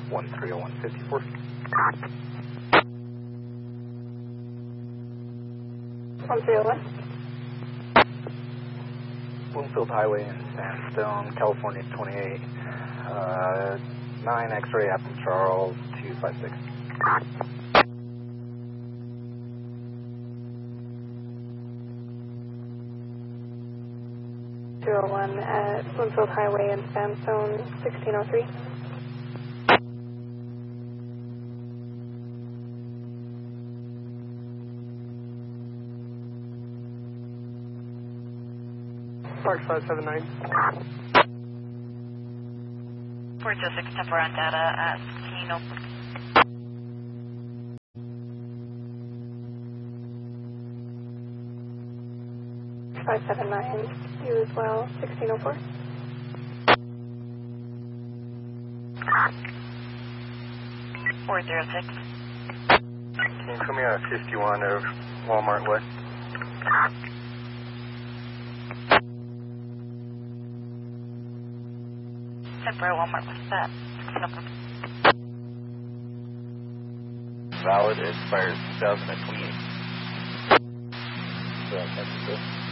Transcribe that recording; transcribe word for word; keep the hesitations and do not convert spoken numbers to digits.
one three oh one fifty-four. one three oh one. Bloomfield Highway in Sandstone, California twenty-eight. Uh, nine X-ray Apple Charles, two five six. zero one at Bloomfield Highway in Sandstone, sixteen oh three. Park five seven nine. four two six, temper on data at sixteen oh four. five seven nine, you as well, sixteen oh four. four zero six. Can you come here at fifty-one of Walmart West? Temper at Walmart, what's that? sixteen oh four. Valid, expires two thousand twenty-eight. So that's it.